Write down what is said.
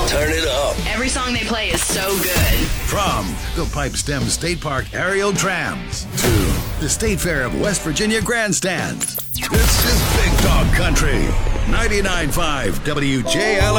Turn it up. Every song they play is so good. From the Pipestem State Park aerial trams to the State Fair of West Virginia grandstands. This is Big Dog Country. 99.5 WJL.